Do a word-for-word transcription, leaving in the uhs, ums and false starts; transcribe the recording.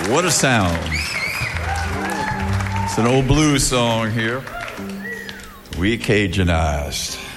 What a sound. It's an old blues song here. We Cajunized.